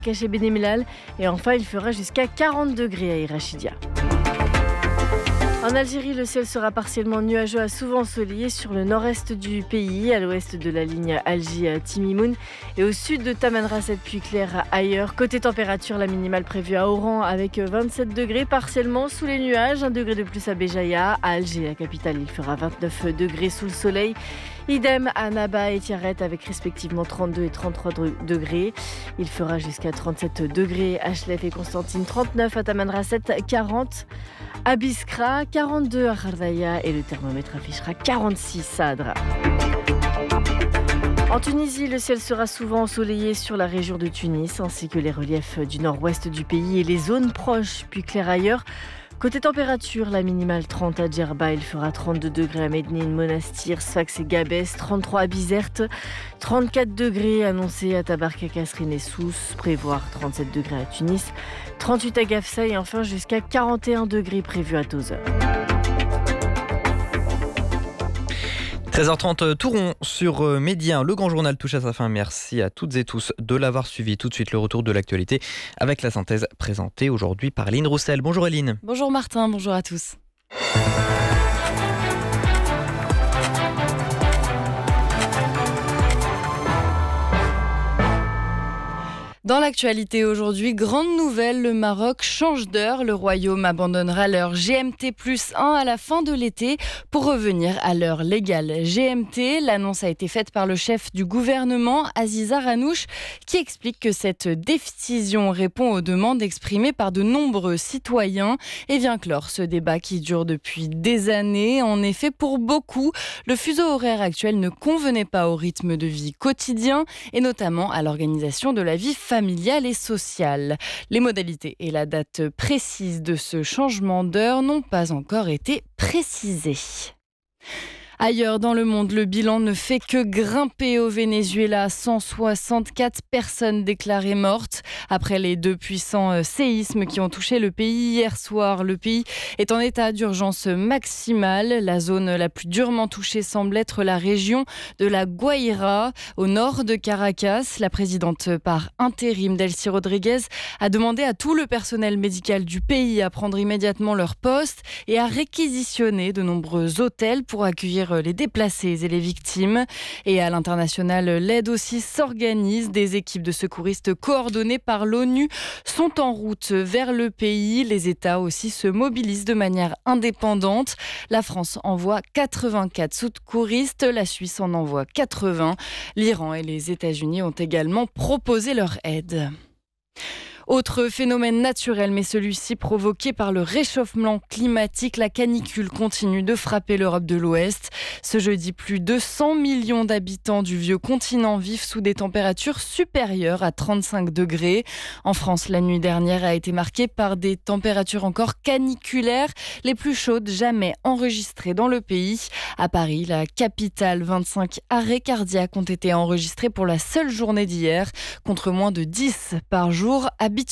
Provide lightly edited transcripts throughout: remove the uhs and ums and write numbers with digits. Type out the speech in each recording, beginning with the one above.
Caché Benimlal. Et enfin, il fera jusqu'à 40 degrés à Irachidia. En Algérie, le ciel sera partiellement nuageux à souvent ensoleillé sur le nord-est du pays, à l'ouest de la ligne Alger-Timimoun et au sud de Tamanrasset puis clair ailleurs. Côté température, la minimale prévue à Oran avec 27 degrés partiellement sous les nuages, 1 degré de plus à Béjaïa. À Alger, la capitale, il fera 29 degrés sous le soleil. Idem à Naba et Tiaret avec respectivement 32 et 33 degrés. Il fera jusqu'à 37 degrés à Chlef et Constantine, 39 à Tamanrasset, 40 à Biskra, 42 à Khardaïa et le thermomètre affichera 46 à Adra. En Tunisie, le ciel sera souvent ensoleillé sur la région de Tunis ainsi que les reliefs du nord-ouest du pays et les zones proches puis claires ailleurs. Côté température, la minimale 30 à Djerba, il fera 32 degrés à Mednine, Monastir, Sfax et Gabès, 33 à Bizerte, 34 degrés annoncés à Tabarka, Kasserine et Sousse, prévoir 37 degrés à Tunis, 38 à Gafsa et enfin jusqu'à 41 degrés prévus à Tozeur. 13h30, Touron sur Média. Le grand journal touche à sa fin. Merci à toutes et tous de l'avoir suivi. Tout de suite, le retour de l'actualité avec la synthèse présentée aujourd'hui par Eline Roussel. Bonjour Eline. Bonjour Martin, bonjour à tous. Dans l'actualité aujourd'hui, grande nouvelle, le Maroc change d'heure. Le Royaume abandonnera l'heure GMT+1 à la fin de l'été pour revenir à l'heure légale GMT. L'annonce a été faite par le chef du gouvernement, Aziza Ranouch, qui explique que cette décision répond aux demandes exprimées par de nombreux citoyens et vient clore ce débat qui dure depuis des années. En effet, pour beaucoup, le fuseau horaire actuel ne convenait pas au rythme de vie quotidien et notamment à l'organisation de la vie familiale et sociale. Les modalités et la date précise de ce changement d'heure n'ont pas encore été précisées. Ailleurs dans le monde, le bilan ne fait que grimper au Venezuela. 164 personnes déclarées mortes après les 2 puissants séismes qui ont touché le pays hier soir. Le pays est en état d'urgence maximale. La zone la plus durement touchée semble être la région de la Guaira, au nord de Caracas. La présidente par intérim, Delcy Rodriguez, a demandé à tout le personnel médical du pays à prendre immédiatement leur poste et à réquisitionner de nombreux hôtels pour accueillir les déplacés et les victimes. Et à l'international, l'aide aussi s'organise. Des équipes de secouristes coordonnées par l'ONU sont en route vers le pays. Les États aussi se mobilisent de manière indépendante. La France envoie 84 secouristes, la Suisse en envoie 80. L'Iran et les États-Unis ont également proposé leur aide. Autre phénomène naturel, mais celui-ci provoqué par le réchauffement climatique, la canicule continue de frapper l'Europe de l'Ouest. Ce jeudi, plus de 100 millions d'habitants du vieux continent vivent sous des températures supérieures à 35 degrés. En France, la nuit dernière a été marquée par des températures encore caniculaires, les plus chaudes jamais enregistrées dans le pays. À Paris, la capitale, 25 arrêts cardiaques ont été enregistrés pour la seule journée d'hier, contre moins de 10 par jour habituellement.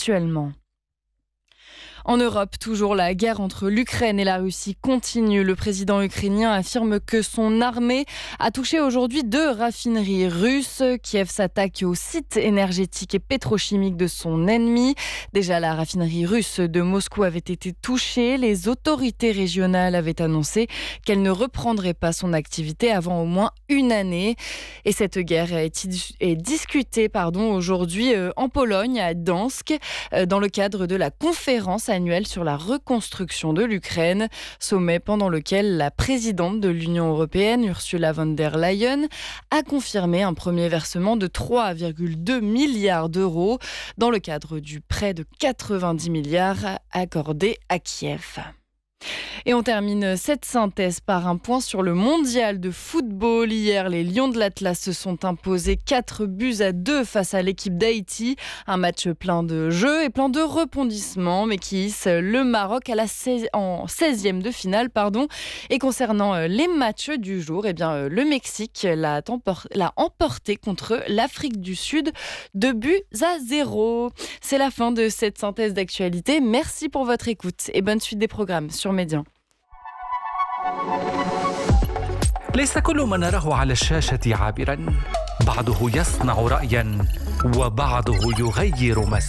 En Europe, toujours la guerre entre l'Ukraine et la Russie continue. Le président ukrainien affirme que son armée a touché aujourd'hui 2 raffineries russes. Kiev s'attaque au site énergétique et pétrochimique de son ennemi. Déjà, la raffinerie russe de Moscou avait été touchée. Les autorités régionales avaient annoncé qu'elle ne reprendrait pas son activité avant au moins une année. Et cette guerre est discutée aujourd'hui en Pologne, à Gdansk, dans le cadre de la conférence annuel sur la reconstruction de l'Ukraine, sommet pendant lequel la présidente de l'Union européenne, Ursula von der Leyen, a confirmé un premier versement de 3,2 milliards d'euros dans le cadre du prêt de 90 milliards accordé à Kiev. Et on termine cette synthèse par un point sur le mondial de football. Hier, les Lions de l'Atlas se sont imposés 4-2 face à l'équipe d'Haïti. Un match plein de jeux et plein de rebondissements, mais qui hisse le Maroc en 16e de finale. Et concernant les matchs du jour, le Mexique l'a emporté contre l'Afrique du Sud 2-0. C'est la fin de cette synthèse d'actualité. Merci pour votre écoute et bonne suite des programmes sur Média. ليس كل ما نراه على الشاشة عابرا، بعضه يصنع رأيا وبعضه يغير